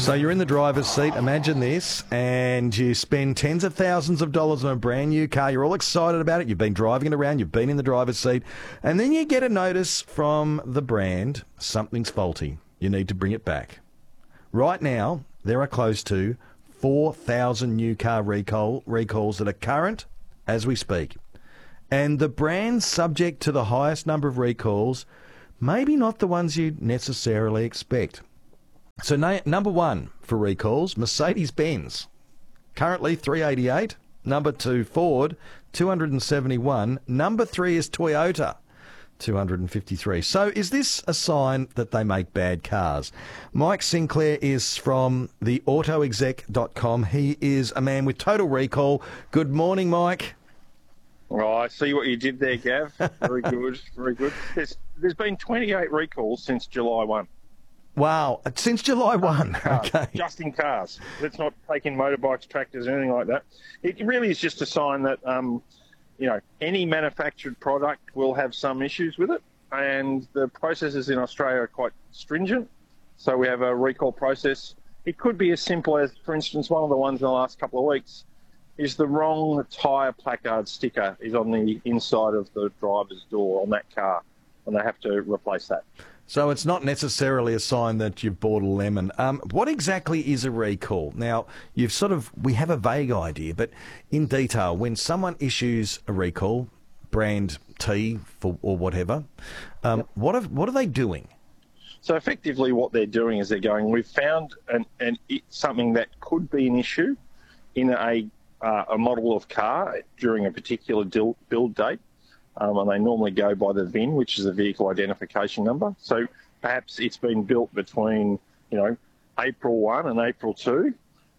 So you're in the driver's seat, imagine this, and you spend tens of thousands of dollars on a brand new car. You're all excited about it. You've been driving it around. You've been in the driver's seat. And then you get a notice from the brand, something's faulty. You need to bring it back. Right now, there are close to 4,000 new car recalls that are current as we speak. And the brands subject to the highest number of recalls, maybe not the ones you'd necessarily expect. So number one for recalls, Mercedes-Benz, currently 388. Number two, Ford, 271. Number three is Toyota, 253. So is this a sign that they make bad cars? Mike Sinclair is from the autoexec.com. He is a man with total recall. Good morning, Mike. Oh, I see what you did there, Gav. Very good, very good. There's been 28 recalls since July 1. Wow, since July 1. Okay. Just in cars. Let's not take in motorbikes, tractors, anything like that. It really is just a sign that, any manufactured product will have some issues with it. And the processes in Australia are quite stringent. So we have a recall process. It could be as simple as, for instance, one of the ones in the last couple of weeks is the wrong tyre placard sticker is on the inside of the driver's door on that car, and they have to replace that. So it's not necessarily a sign that you've bought a lemon. What exactly is a recall? Now, we have a vague idea, but in detail, when someone issues a recall, brand T or whatever, what are they doing? So effectively what they're doing is they're going, we've found something that could be an issue in a model of car during a particular build date. And they normally go by the VIN, which is the vehicle identification number. So perhaps it's been built between, April 1 and April 2.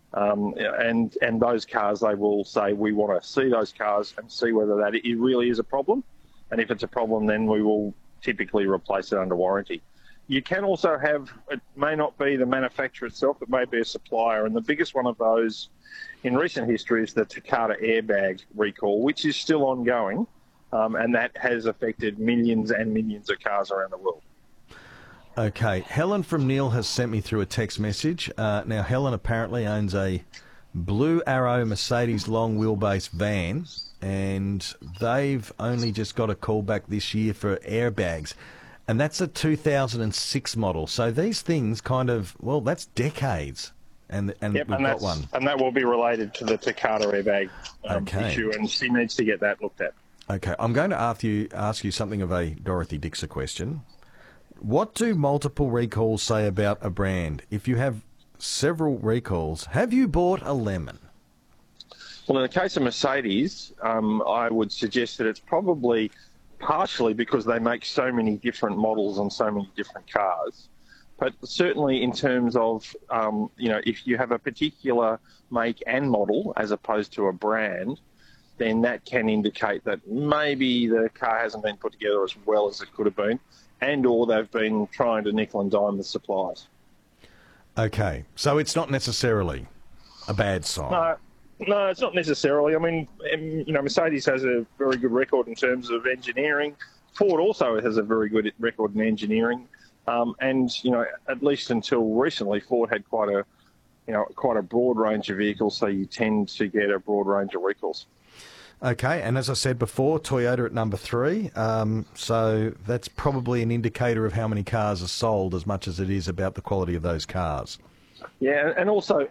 And those cars, they will say, we want to see those cars and see whether that it really is a problem. And if it's a problem, then we will typically replace it under warranty. You can also have, it may not be the manufacturer itself, it may be a supplier. And the biggest one of those in recent history is the Takata airbag recall, which is still ongoing. And that has affected millions and millions of cars around the world. Okay. Helen from Neil has sent me through a text message. Now, Helen apparently owns a Blue Arrow Mercedes long wheelbase van, and they've only just got a call back this year for airbags. And that's a 2006 model. So these things that's decades. And we've got one. And that will be related to the Takata airbag issue, and she needs to get that looked at. Okay, I'm going to ask you something of a Dorothy Dixer question. What do multiple recalls say about a brand? If you have several recalls, have you bought a lemon? Well, in the case of Mercedes, I would suggest that it's probably partially because they make so many different models on so many different cars. But certainly in terms of, if you have a particular make and model as opposed to a brand, then that can indicate that maybe the car hasn't been put together as well as it could have been, and or they've been trying to nickel and dime the suppliers. Okay, so it's not necessarily a bad sign. No, it's not necessarily. I mean, Mercedes has a very good record in terms of engineering. Ford also has a very good record in engineering. And at least until recently, Ford had quite a broad range of vehicles, so you tend to get a broad range of recalls. Okay, and as I said before, Toyota at number 3. So that's probably an indicator of how many cars are sold as much as it is about the quality of those cars. Yeah, and also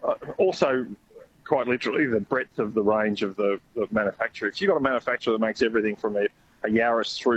quite literally the breadth of the range of the manufacturer. If you've got a manufacturer that makes everything from a Yaris through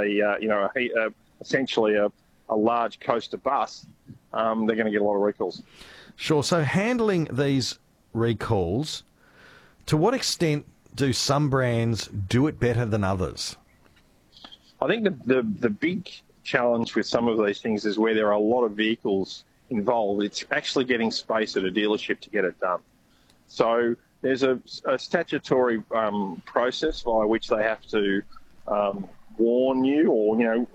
to essentially a large coaster bus, they're going to get a lot of recalls. Sure. So handling these recalls, to what extent do some brands do it better than others? I think the big challenge with some of these things is where there are a lot of vehicles involved. It's actually getting space at a dealership to get it done. So there's a statutory process by which they have to warn you or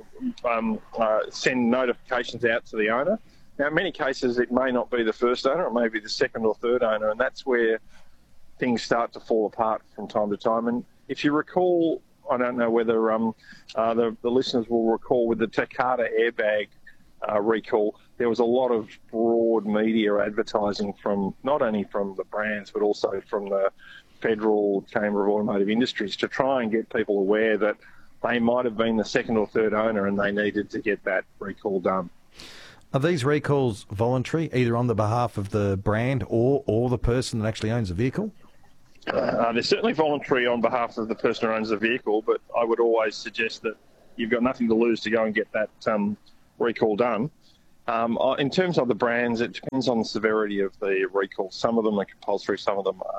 send notifications out to the owner. Now, in many cases, it may not be the first owner, it may be the second or third owner, and that's where things start to fall apart from time to time. And if you recall, I don't know whether the listeners will recall with the Takata airbag recall, there was a lot of broad broad media advertising from not only from the brands but also from the Federal Chamber of Automotive Industries to try and get people aware that they might have been the second or third owner and they needed to get that recall done. Are these recalls voluntary, either on the behalf of the brand or the person that actually owns the vehicle? They're certainly voluntary on behalf of the person who owns the vehicle, but I would always suggest that you've got nothing to lose to go and get that recall done. In terms of the brands, it depends on the severity of the recall. Some of them are compulsory, some of them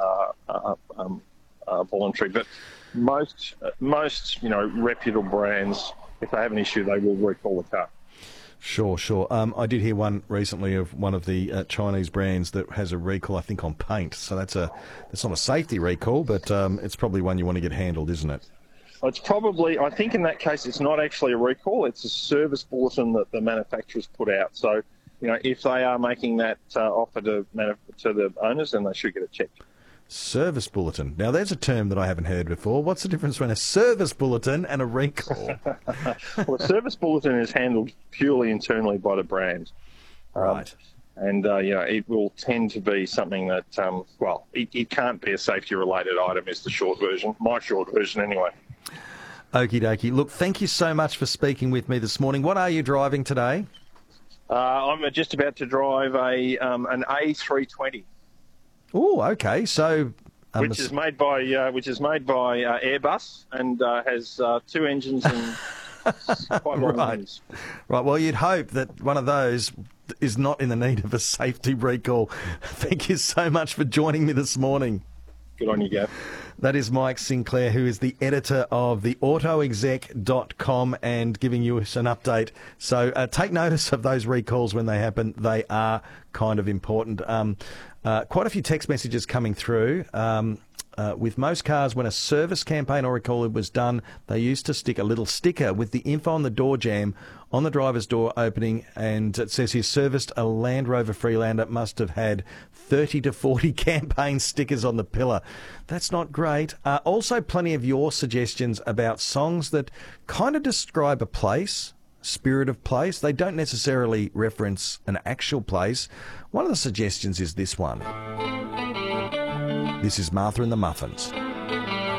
are voluntary. But most reputable brands, if they have an issue, they will recall the car. Sure. I did hear one recently of one of the Chinese brands that has a recall, I think, on paint. So that's not a safety recall, but it's probably one you want to get handled, isn't it? It's probably, I think in that case, it's not actually a recall. It's a service bulletin that the manufacturers put out. So, if they are making that offer to the owners, then they should get it checked. Service bulletin. Now, there's a term that I haven't heard before. What's the difference between a service bulletin and a recall? Well, a service bulletin is handled purely internally by the brand. Right. And, it will tend to be something that, it can't be a safety-related item is the short version. My short version, anyway. Okie dokie. Look, thank you so much for speaking with me this morning. What are you driving today? I'm just about to drive an A320. Oh, okay. So, which is made by Airbus and has two engines and quite long wings. Right. Well, you'd hope that one of those is not in the need of a safety recall. Thank you so much for joining me this morning. Good on you, Gav. That is Mike Sinclair, who is the editor of the AutoExec.com and giving you us an update. So take notice of those recalls when they happen. They are kind of important. Quite a few text messages coming through. With most cars, when a service campaign or recall was done, they used to stick a little sticker with the info on the door jamb on the driver's door opening, and it says he serviced a Land Rover Freelander, must have had 30 to 40 campaign stickers on the pillar. That's not great. Also, plenty of your suggestions about songs that kind of describe a place, spirit of place. They don't necessarily reference an actual place. One of the suggestions is this one. This is Martha and the Muffins.